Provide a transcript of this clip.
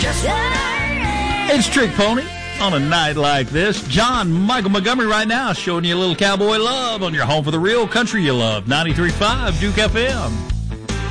It's Trick Pony on a night like this. John Michael Montgomery right now showing you a little cowboy love on your home for the real country you love. 93.5 Duke FM.